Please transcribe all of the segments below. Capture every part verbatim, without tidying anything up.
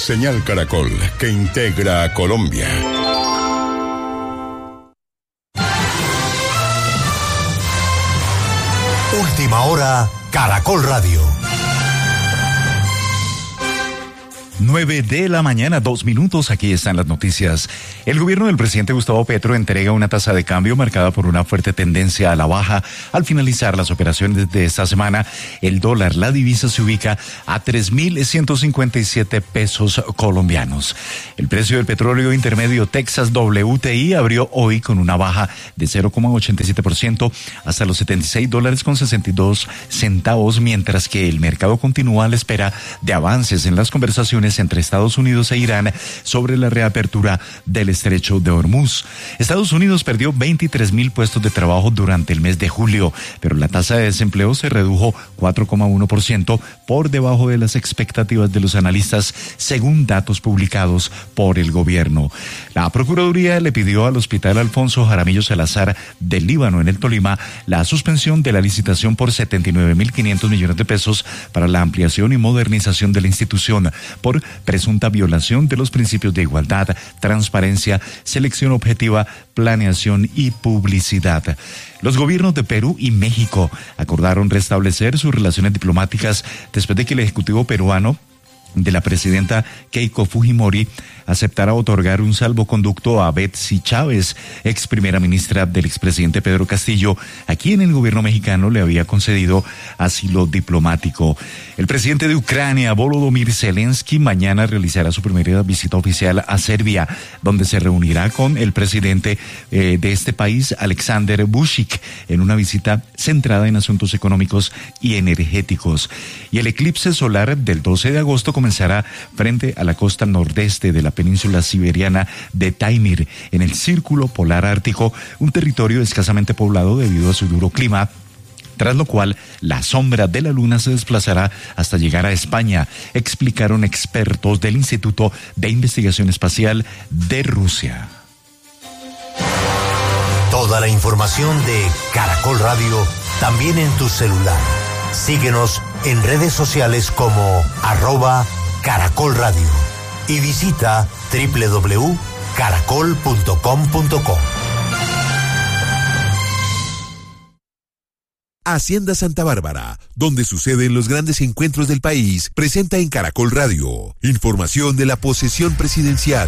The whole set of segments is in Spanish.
Señal Caracol, que integra a Colombia. Última hora, Caracol Radio. nueve de la mañana, dos minutos, aquí están las noticias. El gobierno del presidente Gustavo Petro entrega una tasa de cambio marcada por una fuerte tendencia a la baja. Al finalizar las operaciones de esta semana, el dólar, la divisa, se ubica a tres mil ciento cincuenta y siete pesos colombianos. El precio del petróleo intermedio Texas W T I abrió hoy con una baja de cero coma ochenta y siete por ciento hasta los setenta y seis dólares con sesenta y dos centavos, mientras que el mercado continúa a la espera de avances en las conversaciones entre Estados Unidos e Irán sobre la reapertura del estrecho de Hormuz. Estados Unidos perdió veintitrés mil puestos de trabajo durante el mes de julio, pero la tasa de desempleo se redujo cuatro coma uno por ciento, por debajo de las expectativas de los analistas, según datos publicados por el gobierno. La Procuraduría le pidió al Hospital Alfonso Jaramillo Salazar del Líbano, en el Tolima, la suspensión de la licitación por setenta y nueve mil quinientos millones de pesos para la ampliación y modernización de la institución, por presunta violación de los principios de igualdad, transparencia, selección objetiva, planeación y publicidad. Los gobiernos de Perú y México acordaron restablecer sus relaciones diplomáticas después de que el Ejecutivo peruano de la presidenta Keiko Fujimori aceptara otorgar un salvoconducto a Betsy Chávez, ex primera ministra del expresidente Pedro Castillo, a quien el gobierno mexicano le había concedido asilo diplomático. El presidente de Ucrania, Volodymyr Zelensky, mañana realizará su primera visita oficial a Serbia, donde se reunirá con el presidente eh, de este país, Alexander Vučić, en una visita centrada en asuntos económicos y energéticos. Y el eclipse solar del doce de agosto comenzará frente a la costa nordeste de la península siberiana de Taimyr, en el Círculo Polar Ártico, un territorio escasamente poblado debido a su duro clima, tras lo cual la sombra de la luna se desplazará hasta llegar a España, explicaron expertos del Instituto de Investigación Espacial de Rusia. Toda la información de Caracol Radio, también en tu celular. Síguenos en redes sociales como arroba Caracol Radio y visita doble u doble u doble u punto caracol punto com punto co. Hacienda Santa Bárbara, donde suceden los grandes encuentros del país, presenta en Caracol Radio información de la posesión presidencial.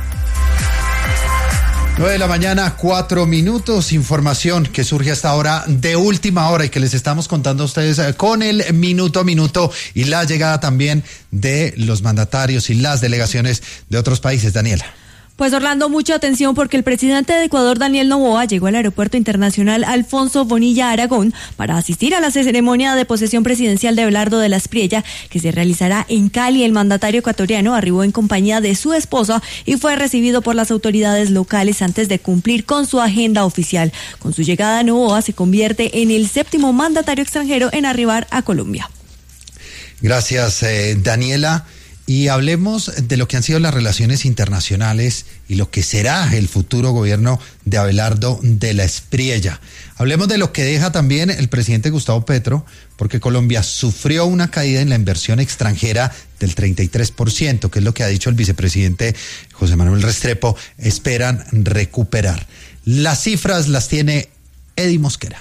nueve de la mañana, cuatro minutos, información que surge hasta ahora de última hora y que les estamos contando a ustedes con el minuto a minuto y la llegada también de los mandatarios y las delegaciones de otros países. Daniela. Pues Orlando, mucha atención porque el presidente de Ecuador, Daniel Noboa, llegó al aeropuerto internacional Alfonso Bonilla Aragón para asistir a la ceremonia de posesión presidencial de Abelardo de la Espriella, que se realizará en Cali. El mandatario ecuatoriano arribó en compañía de su esposa y fue recibido por las autoridades locales antes de cumplir con su agenda oficial. Con su llegada, Noboa se convierte en el séptimo mandatario extranjero en arribar a Colombia. Gracias, eh, Daniela. Y hablemos de lo que han sido las relaciones internacionales y lo que será el futuro gobierno de Abelardo de la Espriella. Hablemos de lo que deja también el presidente Gustavo Petro, porque Colombia sufrió una caída en la inversión extranjera del treinta y tres por ciento, que es lo que ha dicho el vicepresidente José Manuel Restrepo. Esperan recuperar. Las cifras las tiene Eddie Mosquera.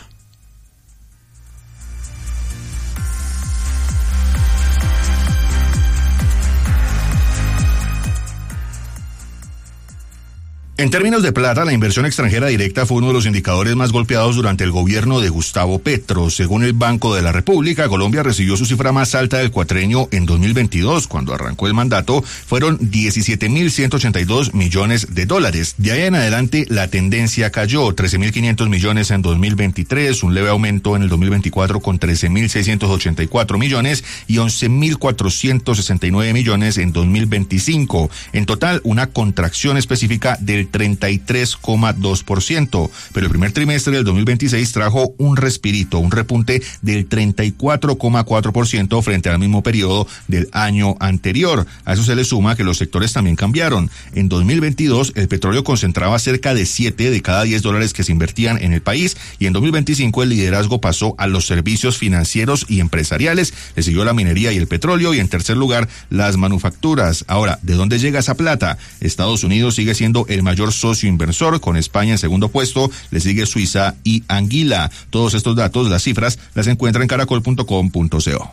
En términos de plata, la inversión extranjera directa fue uno de los indicadores más golpeados durante el gobierno de Gustavo Petro. Según el Banco de la República, Colombia recibió su cifra más alta del cuatrenio en dos mil veintidós. Cuando arrancó el mandato, fueron diecisiete mil ciento ochenta y dos millones de dólares. De ahí en adelante, la tendencia cayó, trece mil quinientos millones en dos mil veintitrés, un leve aumento en el dos mil veinticuatro con trece mil seiscientos ochenta y cuatro millones y once mil cuatrocientos sesenta y nueve millones en dos mil veinticinco. En total, una contracción específica del treinta y tres coma dos por ciento, pero el primer trimestre del dos mil veintiséis trajo un respirito, un repunte del treinta y cuatro coma cuatro por ciento frente al mismo periodo del año anterior. A eso se le suma que los sectores también cambiaron. En dos mil veintidós el petróleo concentraba cerca de siete de cada diez dólares que se invertían en el país, y en dos mil veinticinco el liderazgo pasó a los servicios financieros y empresariales, le siguió la minería y el petróleo, y en tercer lugar las manufacturas. Ahora, ¿de dónde llega esa plata? Estados Unidos sigue siendo el mayor socio inversor, con España en segundo puesto, le sigue Suiza y Anguila. Todos estos datos, las cifras, las encuentra en caracol punto com punto co.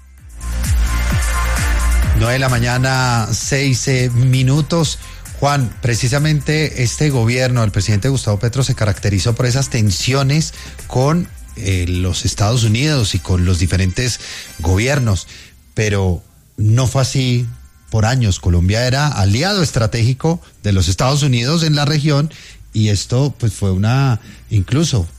nueve de la mañana, seis eh, minutos. Juan, precisamente este gobierno del presidente Gustavo Petro se caracterizó por esas tensiones con eh, los Estados Unidos y con los diferentes gobiernos, pero no fue así por años. Colombia era aliado estratégico de los Estados Unidos en la región, y esto pues fue una, incluso